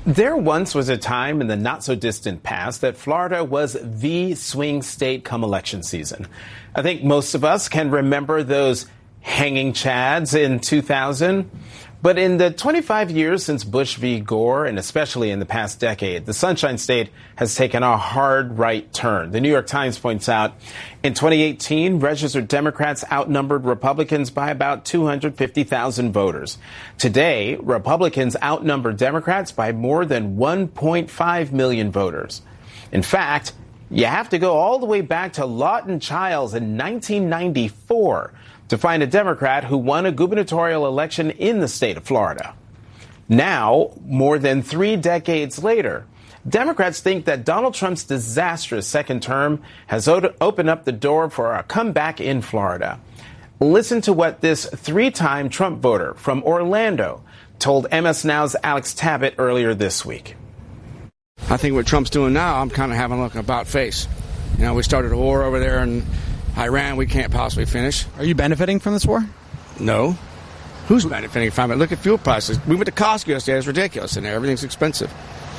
There once was a time in the not-so-distant past that Florida was the swing state come election season. I think most of us can remember those hanging chads in 2000. But in the 25 years since Bush v. Gore, and especially in the past decade, the Sunshine State has taken a hard right turn. The New York Times points out, in 2018, registered Democrats outnumbered Republicans by about 250,000 voters. Today, Republicans outnumber Democrats by more than 1.5 million voters. In fact, you have to go all the way back to Lawton Chiles in 1994 to find a Democrat who won a gubernatorial election in the state of Florida. Now, more than 3 decades later, Democrats think that Donald Trump's disastrous second term has opened up the door for a comeback in Florida. Listen to what this 3-time Trump voter from Orlando told MS Now's Alex Tabbitt earlier this week. I think what Trump's doing now, I'm kind of having a look about face. You know, we started a war over there in Iran we can't possibly finish. Are you benefiting from this war? No. Who's benefiting from it? Look at fuel prices. We went to Costco yesterday. It's ridiculous in there. Everything's expensive.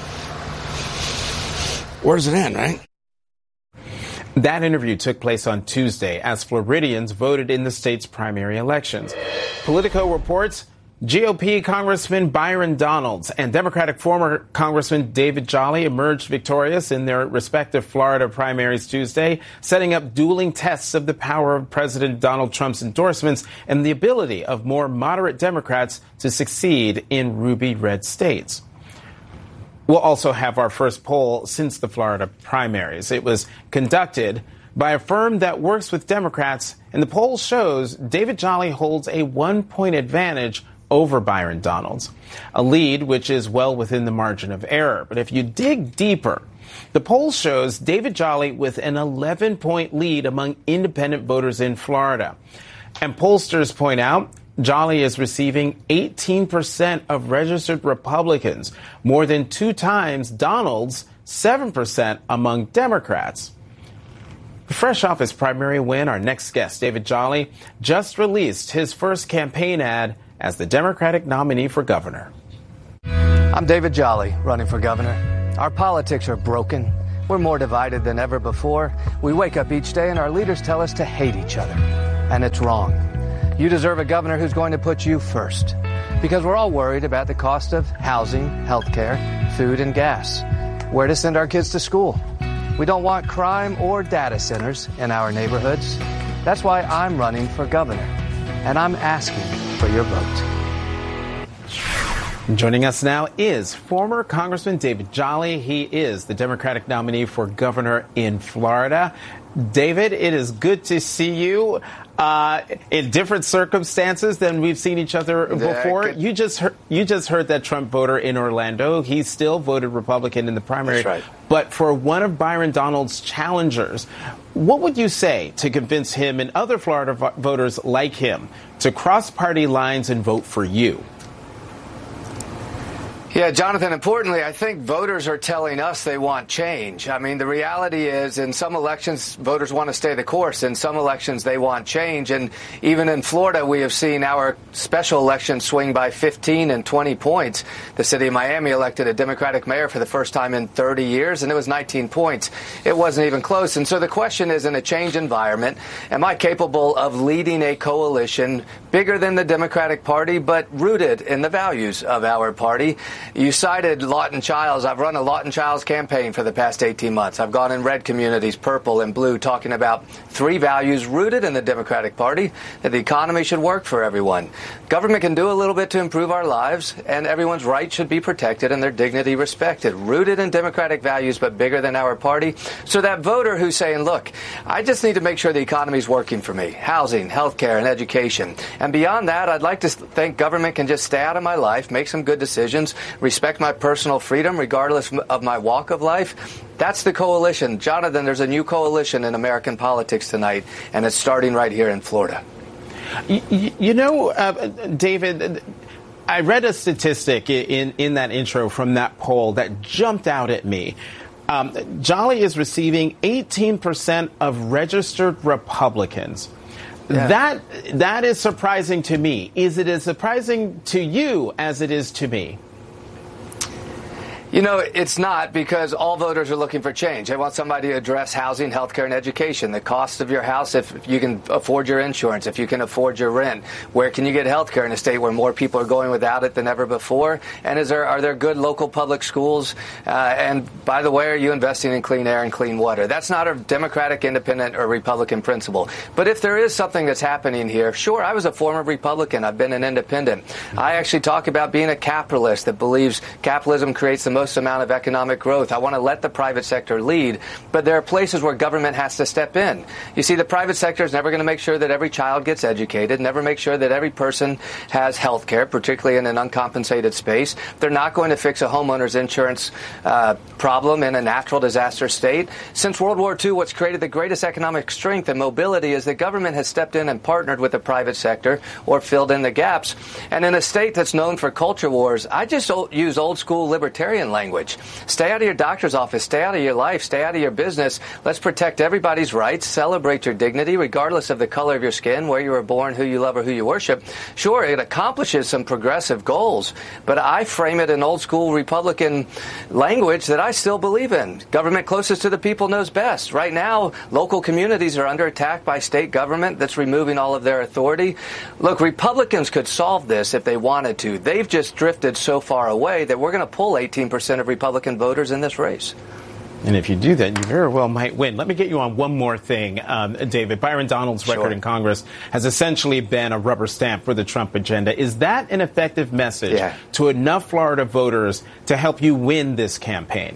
Where does it end, right? That interview took place on Tuesday as Floridians voted in the state's primary elections. Politico reports GOP Congressman Byron Donalds and Democratic former Congressman David Jolly emerged victorious in their respective Florida primaries Tuesday, setting up dueling tests of the power of President Donald Trump's endorsements and the ability of more moderate Democrats to succeed in ruby red states. We'll also have our first poll since the Florida primaries. It was conducted by a firm that works with Democrats, and the poll shows David Jolly holds a 1-point advantage over Byron Donalds, a lead which is well within the margin of error. But if you dig deeper, the poll shows David Jolly with an 11-point lead among independent voters in Florida. And pollsters point out Jolly is receiving 18% of registered Republicans, more than 2 times Donalds' 7% among Democrats. Fresh off his primary win, our next guest, David Jolly, just released his first campaign ad as the Democratic nominee for governor. I'm David Jolly, running for governor. Our politics are broken. We're more divided than ever before. We wake up each day and our leaders tell us to hate each other. And it's wrong. You deserve a governor who's going to put you first. Because we're all worried about the cost of housing, health care, food, and gas. Where to send our kids to school. We don't want crime or data centers in our neighborhoods. That's why I'm running for governor. And I'm asking for your vote. Joining us now is former Congressman David Jolly. He is the Democratic nominee for governor in Florida. David, it is good to see you in different circumstances than we've seen each other before. You just heard that Trump voter in Orlando. He still voted Republican in the primary. That's right. But for one of Byron Donalds' challengers, what would you say to convince him and other Florida voters like him to cross party lines and vote for you? Yeah, Jonathan, importantly, I think voters are telling us they want change. I mean, the reality is in some elections, voters want to stay the course. In some elections, they want change. And even in Florida, we have seen our special election swing by 15 and 20 points. The city of Miami elected a Democratic mayor for the first time in 30 years, and it was 19 points. It wasn't even close. And so the question is, in a change environment, am I capable of leading a coalition bigger than the Democratic Party, but rooted in the values of our party? You cited Lawton Chiles. I've run a Lawton Chiles campaign for the past 18 months. I've gone in red communities, purple and blue, talking about 3 values rooted in the Democratic Party, that the economy should work for everyone. Government can do a little bit to improve our lives, and everyone's rights should be protected and their dignity respected. Rooted in Democratic values, but bigger than our party. So that voter who's saying, look, I just need to make sure the economy's working for me. Housing, health care, and education. And beyond that, I'd like to think government can just stay out of my life, make some good decisions, respect my personal freedom regardless of my walk of life. That's the coalition. Jonathan, there's a new coalition in American politics tonight, and it's starting right here in Florida. You know, David, I read a statistic in that intro from that poll that jumped out at me. Jolly is receiving 18% of registered Republicans. Yeah. That is surprising to me. Is it as surprising to you as it is to me? You know, it's not, because all voters are looking for change. They want somebody to address housing, healthcare, and education. The cost of your house, if you can afford your insurance, if you can afford your rent. Where can you get healthcare in a state where more people are going without it than ever before? And are there good local public schools? And by the way, are you investing in clean air and clean water? That's not a Democratic, Independent, or Republican principle. But if there is something that's happening here, sure, I was a former Republican. I've been an independent. I actually talk about being a capitalist that believes capitalism creates the most amount of economic growth. I want to let the private sector lead, but there are places where government has to step in. You see, the private sector is never going to make sure that every child gets educated, never make sure that every person has health care, particularly in an uncompensated space. They're not going to fix a homeowner's insurance problem in a natural disaster state. Since World War II, what's created the greatest economic strength and mobility is that government has stepped in and partnered with the private sector or filled in the gaps. And in a state that's known for culture wars, I just use old school libertarian language. Stay out of your doctor's office. Stay out of your life. Stay out of your business. Let's protect everybody's rights. Celebrate your dignity, regardless of the color of your skin, where you were born, who you love, or who you worship. Sure, it accomplishes some progressive goals, but I frame it in old school Republican language that I still believe in. Government closest to the people knows best. Right now, local communities are under attack by state government that's removing all of their authority. Look, Republicans could solve this if they wanted to. They've just drifted so far away that we're going to pull 18% of Republican voters in this race. And if you do that, you very well might win. Let me get you on one more thing, David. Byron Donalds' record in Congress has essentially been a rubber stamp for the Trump agenda. Is that an effective message to enough Florida voters to help you win this campaign?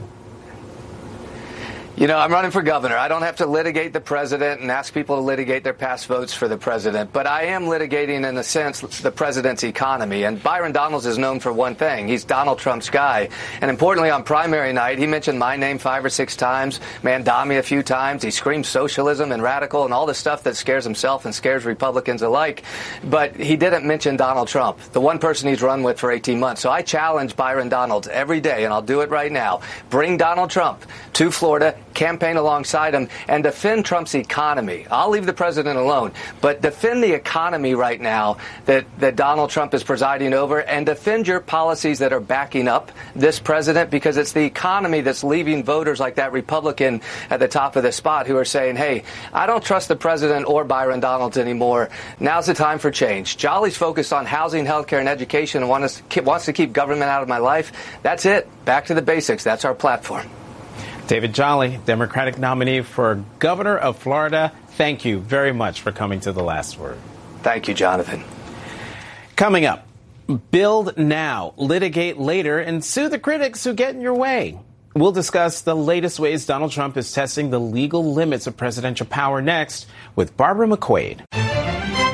You know, I'm running for governor. I don't have to litigate the president and ask people to litigate their past votes for the president. But I am litigating, in a sense, the president's economy. And Byron Donalds is known for one thing. He's Donald Trump's guy. And importantly, on primary night, he mentioned my name 5 or 6 times, Mandami a few times. He screams socialism and radical and all the stuff that scares himself and scares Republicans alike. But he didn't mention Donald Trump, the one person he's run with for 18 months. So I challenge Byron Donalds every day, and I'll do it right now. Bring Donald Trump to Florida, campaign alongside him, and defend Trump's economy. I'll leave the president alone, but defend the economy right now that Donald Trump is presiding over, and defend your policies that are backing up this president, because it's the economy that's leaving voters like that Republican at the top of the spot who are saying, hey, I don't trust the president or Byron Donalds anymore. Now's the time for change. Jolly's focused on housing, healthcare, and education and wants to keep government out of my life. That's it. Back to the basics. That's our platform. David Jolly, Democratic nominee for governor of Florida, thank you very much for coming to The Last Word. Thank you, Jonathan. Coming up, build now, litigate later, and sue the critics who get in your way. We'll discuss the latest ways Donald Trump is testing the legal limits of presidential power next with Barbara McQuade.